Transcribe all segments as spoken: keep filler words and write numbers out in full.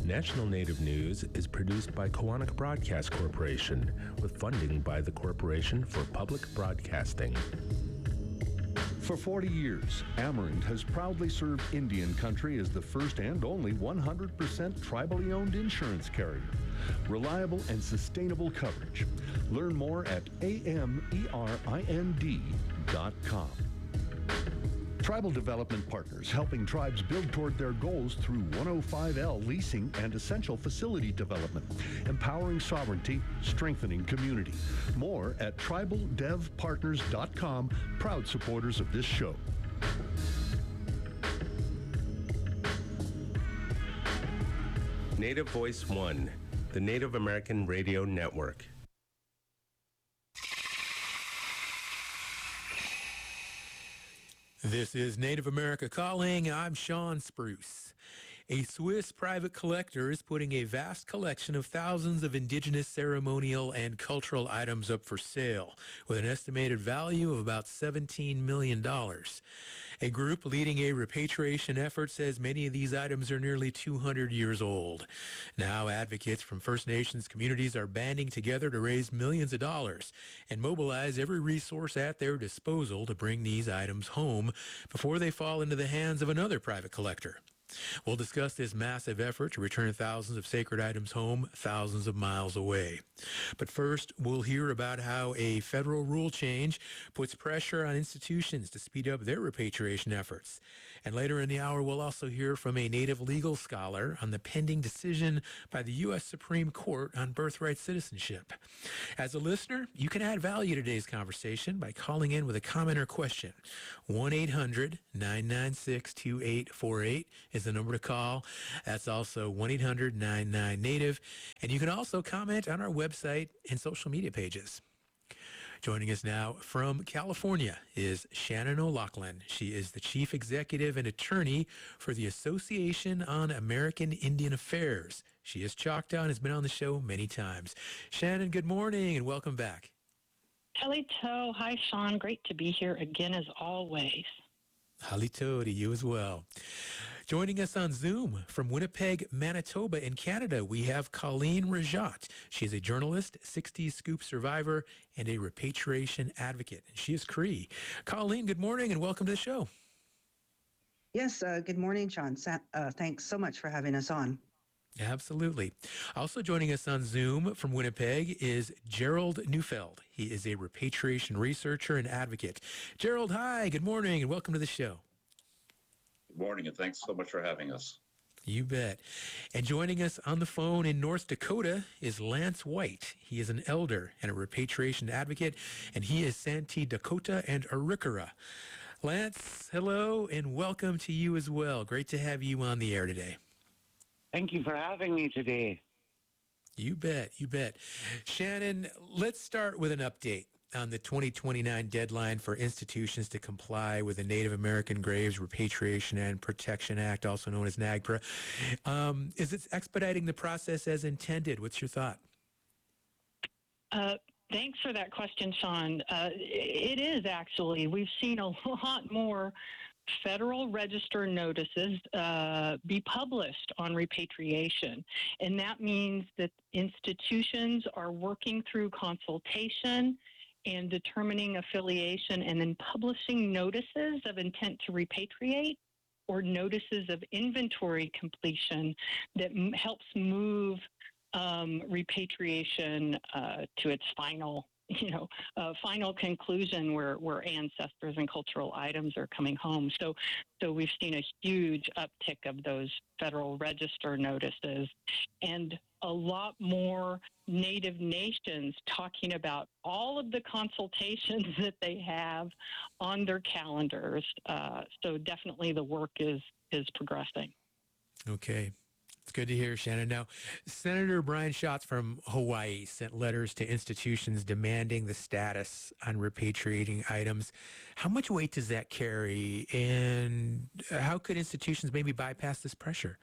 National Native News is produced by Koahnic Broadcast Corporation with funding by the Corporation for Public Broadcasting. For forty years, Amarant has proudly served Indian country as the first and only one hundred percent tribally owned insurance carrier. Reliable and sustainable coverage. Learn more at A M E R I N D dot com. Tribal Development Partners, helping tribes build toward their goals through one oh five L leasing and essential facility development, empowering sovereignty, strengthening community. More at tribal dev partners dot com, proud supporters of this show. Native Voice One, the Native American Radio Network. This is Native America Calling. I'm Sean Spruce. A Swiss private collector is putting a vast collection of thousands of indigenous ceremonial and cultural items up for sale, with an estimated value of about seventeen million dollars. A group leading a repatriation effort says many of these items are nearly two hundred years old. Now advocates from First Nations communities are banding together to raise millions of dollars and mobilize every resource at their disposal to bring these items home before they fall into the hands of another private collector. We'll discuss this massive effort to return thousands of sacred items home thousands of miles away. But first, we'll hear about how a federal rule change puts pressure on institutions to speed up their repatriation efforts. And later in the hour, we'll also hear from a Native legal scholar on the pending decision by the U S Supreme Court on birthright citizenship. As a listener, you can add value to today's conversation by calling in with a comment or question. one eight hundred nine nine six two eight four eight is the number to call. That's also one eight hundred nine nine Native. And you can also comment on our website and social media pages. Joining us now from California is Shannon O'Loughlin. She is the Chief Executive and Attorney for the Association on American Indian Affairs. She is Choctaw and has been on the show many times. Shannon, good morning and welcome back. Halito. Hi, Sean. Great to be here again as always. Halito to you as well. Joining us on Zoom from Winnipeg, Manitoba in Canada, we have Colleen Rajat. She is a journalist, sixties scoop survivor, and a repatriation advocate. And she is Cree. Colleen, good morning and welcome to the show. Yes, uh, good morning, Sean. Sa- uh, thanks so much for having us on. Absolutely. Also joining us on Zoom from Winnipeg is Gerald Neufeld. He is a repatriation researcher and advocate. Gerald, hi, good morning and welcome to the show. Good morning, and thanks so much for having us. You bet. And joining us on the phone in North Dakota is Lance White. He is an elder and a repatriation advocate, and he is Santee Dakota and Arikara. Lance, hello, and welcome to you as well. Great to have you on the air today. Thank you for having me today. You bet, you bet. Shannon, let's start with an update on the twenty twenty-nine deadline for institutions to comply with the Native American Graves Repatriation and Protection Act, also known as NAGPRA. Um, is it expediting the process as intended? What's your thought? Uh, thanks for that question, Sean. Uh, it is actually. We've seen a lot more Federal Register notices uh, be published on repatriation. And that means that institutions are working through consultation and determining affiliation and then publishing notices of intent to repatriate or notices of inventory completion that m- helps move um, repatriation uh, to its final you know, uh, final conclusion where, where ancestors and cultural items are coming home. So, so we've seen a huge uptick of those Federal Register notices and a lot more Native nations talking about all of the consultations that they have on their calendars. Uh, so definitely the work is, is progressing. Okay. It's good to hear, Shannon. Now, Senator Brian Schatz from Hawaii sent letters to institutions demanding the status on repatriating items. How much weight does that carry, and how could institutions maybe bypass this pressure?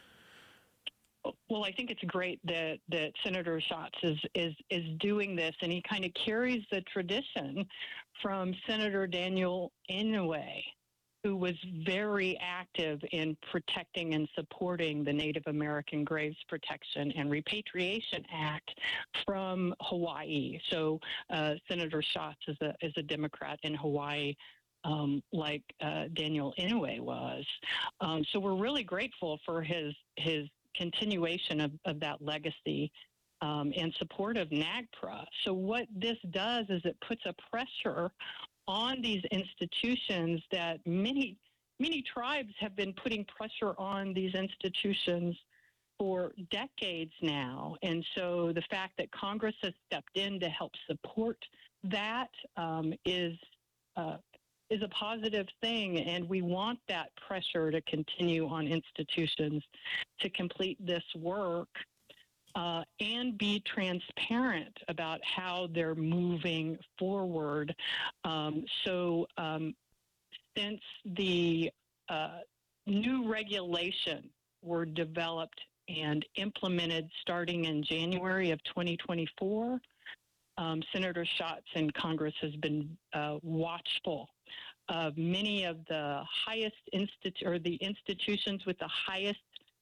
Well, I think it's great that, that Senator Schatz is, is, is doing this, and he kind of carries the tradition from Senator Daniel Inouye. who was very active in protecting and supporting the Native American Graves Protection and Repatriation Act from Hawaii. So uh, Senator Schatz is a, is a Democrat in Hawaii, um, like uh, Daniel Inouye was. Um, so we're really grateful for his, his continuation of, of that legacy um, in support of NAGPRA. So what this does is it puts a pressure on these institutions that many, many tribes have been putting pressure on these institutions for decades now. And so the fact that Congress has stepped in to help support that um, is, uh, is a positive thing. And we want that pressure to continue on institutions to complete this work Uh, and be transparent about how they're moving forward. Um, so um, since the uh, new regulation were developed and implemented starting in January of twenty twenty-four, um, Senator Schatz in Congress has been uh, watchful of many of the highest institu- or the institutions with the highest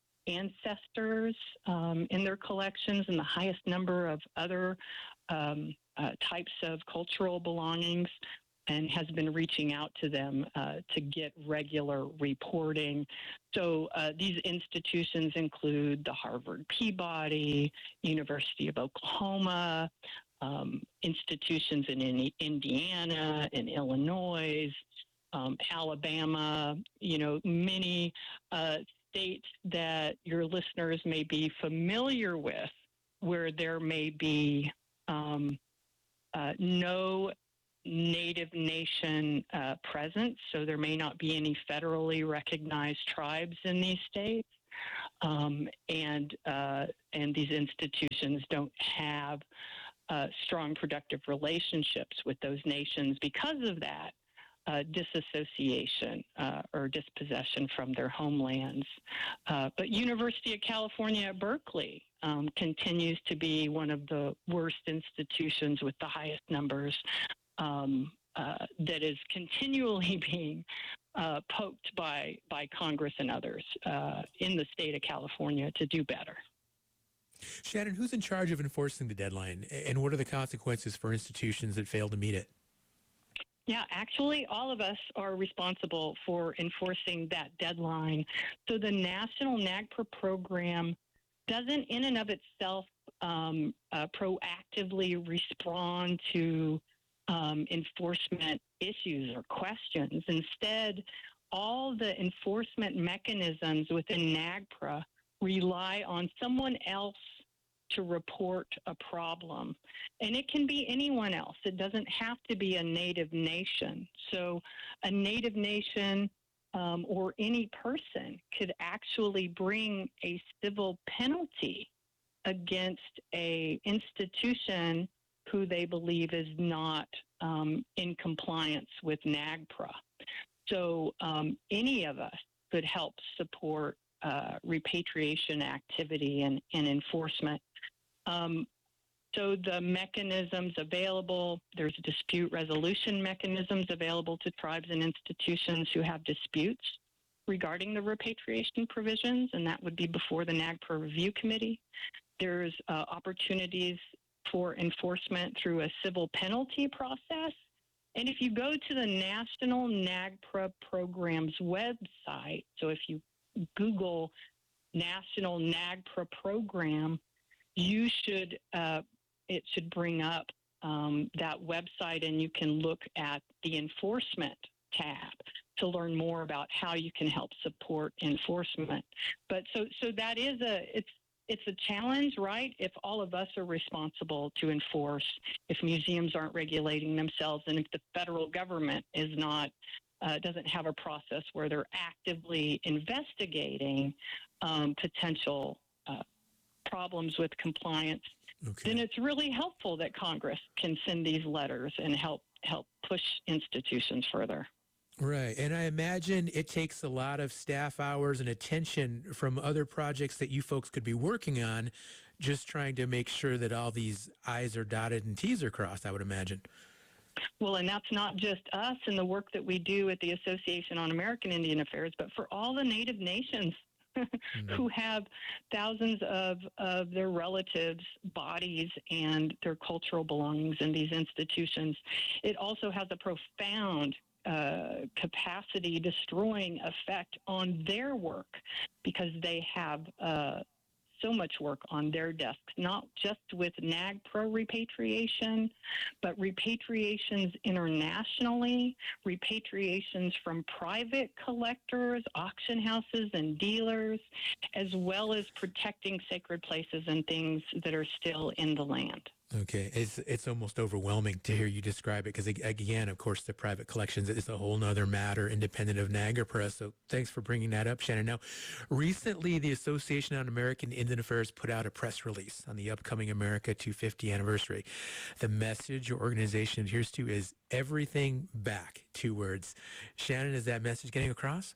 ancestors um, in their collections and the highest number of other um, uh, types of cultural belongings, and has been reaching out to them uh, to get regular reporting. So uh, these institutions include the Harvard Peabody, University of Oklahoma, um, institutions in, in Indiana and Illinois, um, Alabama, you know, many uh, states that your listeners may be familiar with, where there may be um, uh, no Native Nation uh, presence, so there may not be any federally recognized tribes in these states, um, and uh, and these institutions don't have uh, strong, productive relationships with those nations because of that. Uh, disassociation uh, or dispossession from their homelands. Uh, but University of California at Berkeley um, continues to be one of the worst institutions with the highest numbers um, uh, that is continually being uh, poked by, by Congress and others uh, in the state of California to do better. Shannon, who's in charge of enforcing the deadline, and what are the consequences for institutions that fail to meet it? Yeah, actually, all of us are responsible for enforcing that deadline. So the National NAGPRA program doesn't in and of itself um, uh, proactively respond to um, enforcement issues or questions. Instead, all the enforcement mechanisms within NAGPRA rely on someone else to report a problem. And it can be anyone else. It doesn't have to be a Native nation. So a Native nation um, or any person could actually bring a civil penalty against a institution who they believe is not um, in compliance with NAGPRA. So um, any of us could help support uh, repatriation activity and, and enforcement. Um, so the mechanisms available, there's dispute resolution mechanisms available to tribes and institutions who have disputes regarding the repatriation provisions, and that would be before the NAGPRA Review Committee. There's uh, opportunities for enforcement through a civil penalty process. And if you go to the National NAGPRA Program's website, so if you Google National NAGPRA Program, you should, uh, it should bring up um, that website, and you can look at the enforcement tab to learn more about how you can help support enforcement. But so, so that is a, it's, it's a challenge, right? If all of us are responsible to enforce, if museums aren't regulating themselves, and if the federal government is not, uh, doesn't have a process where they're actively investigating um, potential uh, problems with compliance, okay, then it's really helpful that Congress can send these letters and help help push institutions further. Right. And I imagine it takes a lot of staff hours and attention from other projects that you folks could be working on, just trying to make sure that all these I's are dotted and T's are crossed, I would imagine. Well, and that's not just us and the work that we do at the Association on American Indian Affairs, but for all the Native nations mm-hmm. who have thousands of, of their relatives' bodies and their cultural belongings in these institutions. It also has a profound uh, capacity destroying effect on their work because they have uh, so much work on their desks, not just with NAGPRA repatriation, but repatriations internationally, repatriations from private collectors, auction houses, and dealers, as well as protecting sacred places and things that are still in the land. Okay, it's it's almost overwhelming to hear you describe it because, again, of course, the private collections is a whole nother matter independent of NAGPRA. So thanks for bringing that up, Shannon. Now, recently, the Association on American Indian Affairs put out a press release on the upcoming America two hundred fiftieth anniversary. The message your organization adheres to is everything back, two words. Shannon, is that message getting across?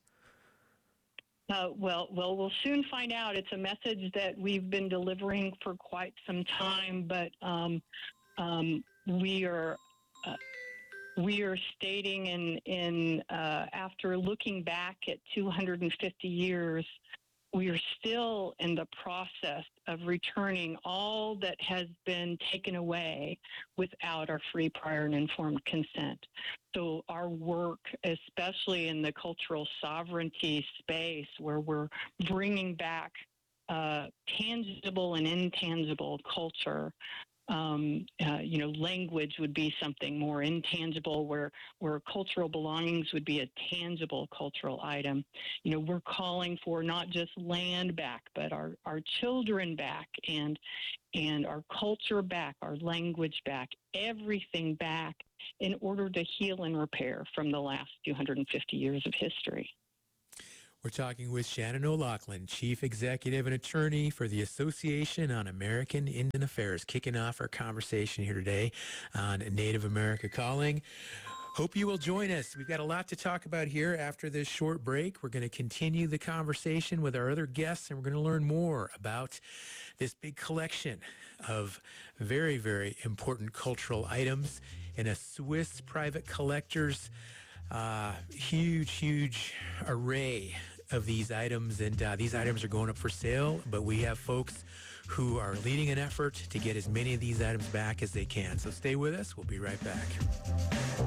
Uh, well, well, we'll soon find out. It's a message that we've been delivering for quite some time, but um, um, we are uh, we are stating in in uh, after looking back at two hundred fifty years, we are still in the process of returning all that has been taken away without our free, prior, and informed consent. So our work, especially in the cultural sovereignty space, where we're bringing back uh, tangible and intangible culture, um, uh, you know, language would be something more intangible, where where cultural belongings would be a tangible cultural item. You know, we're calling for not just land back, but our, our children back, and and our culture back, our language back, everything back, in order to heal and repair from the last two hundred fifty years of history. We're talking with Shannon O'Loughlin, Chief Executive and Attorney for the Association on American Indian Affairs, kicking off our conversation here today on Native America Calling. Hope you will join us. We've got a lot to talk about here after this short break. We're going to continue the conversation with our other guests, and we're going to learn more about this big collection of very, very important cultural items in a Swiss private collector's uh, huge, huge array of these items. And uh, these items are going up for sale, but we have folks who are leading an effort to get as many of these items back as they can. So stay with us. We'll be right back.